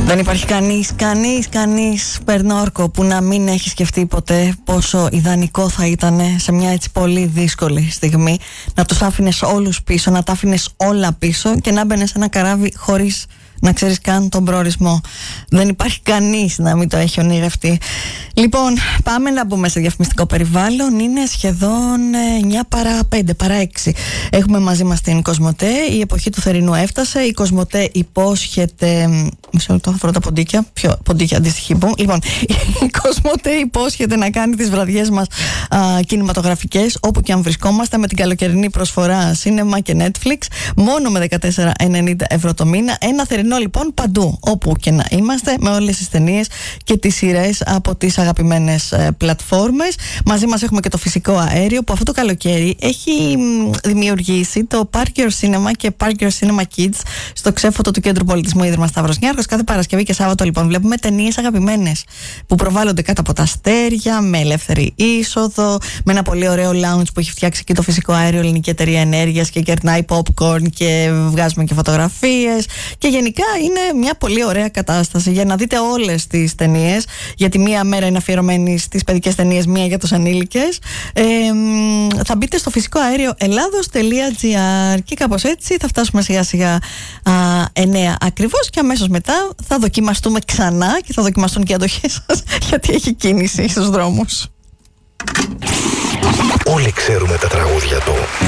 Δεν υπάρχει κανείς Περνόρκο που να μην έχει σκεφτεί ποτέ πόσο ιδανικό θα ήταν σε μια έτσι πολύ δύσκολη στιγμή να τους άφηνες όλους πίσω, να τα άφηνες όλα πίσω και να μπαίνες σε ένα καράβι χωρίς να ξέρεις καν τον προορισμό. Δεν υπάρχει κανείς να μην το έχει ονειρευτεί. Λοιπόν, πάμε να μπούμε σε διαφημιστικό περιβάλλον. Είναι σχεδόν 9 παρά 5 παρά 6. Έχουμε μαζί μας την Κοσμοτέ. Η εποχή του θερινού έφτασε. Η Κοσμοτέ υπόσχεται. Μισό λεπτό, θα βρω τα ποντίκια. Ποιο ποντίκια αντίστοιχη μου. Λοιπόν, η Κοσμοτέ υπόσχεται να κάνει τις βραδιές μας κινηματογραφικές όπου και αν βρισκόμαστε, με την καλοκαιρινή προσφορά σίνεμα και Netflix μόνο με 14,90 ευρώ το μήνα. Ένα θερινό λοιπόν παντού, όπου και να είμαστε, με όλες τις ταινίες και τις σειρές από τις αγαπημένες πλατφόρμες. Μαζί μας έχουμε και το φυσικό αέριο που αυτό το καλοκαίρι έχει δημιουργήσει το Park Your Cinema και Park Your Cinema Kids στο ξέφωτο του Κέντρου Πολιτισμού Ίδρυμα Σταύρος Νιάρχος. Κάθε Παρασκευή και Σάββατο λοιπόν βλέπουμε ταινίες αγαπημένες που προβάλλονται κάτω από τα αστέρια, με ελεύθερη είσοδο, με ένα πολύ ωραίο lounge που έχει φτιάξει και το φυσικό αέριο, ελληνική εταιρεία ενέργειας, και κερνάει popcorn και βγάζουμε και φωτογραφίες. Και γενικά είναι μια πολύ ωραία κατάσταση για να δείτε όλες τις ταινίες, γιατί μία μέρα είναι αφιερωμένη στις παιδικές ταινίες, μία για τους ανήλικες. Θα μπείτε στο φυσικό αέριο Ελλάδος.gr και κάπως έτσι θα φτάσουμε σιγά σιγά 9 ακριβώς, και αμέσως μετά θα δοκιμαστούμε ξανά και θα δοκιμαστούν και οι αντοχές σας, γιατί έχει κίνηση στους δρόμους. Όλοι ξέρουμε τα τραγούδια του.